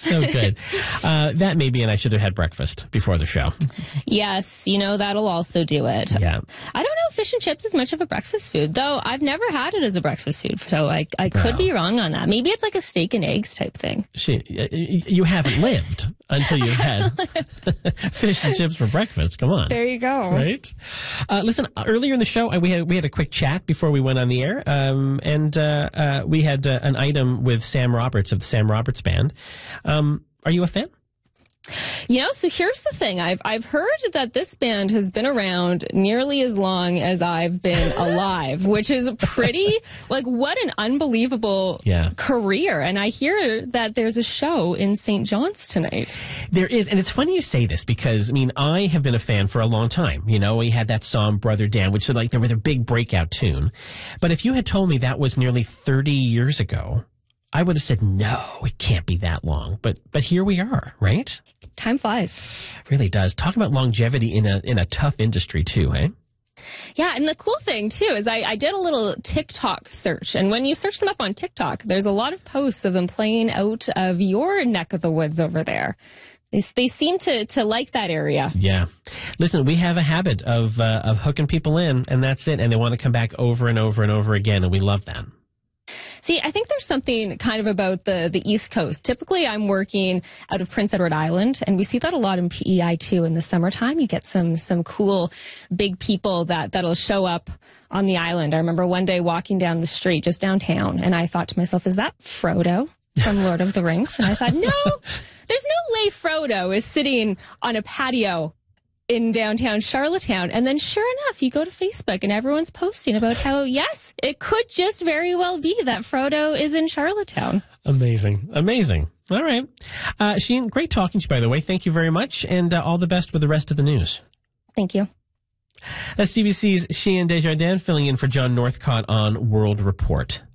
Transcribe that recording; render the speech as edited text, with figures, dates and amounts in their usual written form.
So good. That maybe, and I should have had breakfast before the show. Yes, that'll also do it. Yeah. I don't know if fish and chips is much of a breakfast food, though I've never had it as a breakfast food, so I could be wrong on that. Maybe it's like a steak and eggs type thing. You haven't lived until you've had fish and chips for breakfast. Come on. There you go. Right? Listen, earlier in the show, we had a quick chat before we went on the air, and we had an item with Sam Roberts of the Sam Roberts Band. Are you a fan? So here's the thing. I've heard that this band has been around nearly as long as I've been alive, which is pretty, what an unbelievable career. And I hear that there's a show in St. John's tonight. There is. And it's funny you say this because, I have been a fan for a long time. We had that song, Brother Dan, which there was a big breakout tune. But if you had told me that was nearly 30 years ago, I would have said, no, it can't be that long. But here we are, right? Time flies. It really does. Talk about longevity in a tough industry too, eh? Yeah, and the cool thing too is I did a little TikTok search, and when you search them up on TikTok, there's a lot of posts of them playing out of your neck of the woods over there. They seem to like that area. Yeah. Listen, we have a habit of hooking people in, and that's it, and they want to come back over and over and over again, and we love that. See, I think there's something kind of about the East Coast. Typically, I'm working out of Prince Edward Island, and we see that a lot in PEI too. In the summertime, you get some cool big people that'll show up on the island. I remember one day walking down the street just downtown, and I thought to myself, is that Frodo from Lord of the Rings? And I thought, no, there's no way Frodo is sitting on a patio in downtown Charlottetown. And then sure enough, you go to Facebook and everyone's posting about how, yes, it could just very well be that Frodo is in Charlottetown. Amazing. All right. Sheehan, great talking to you, by the way. Thank you very much. And all the best with the rest of the news. Thank you. That's CBC's Sheehan Desjardins filling in for John Northcott on World Report.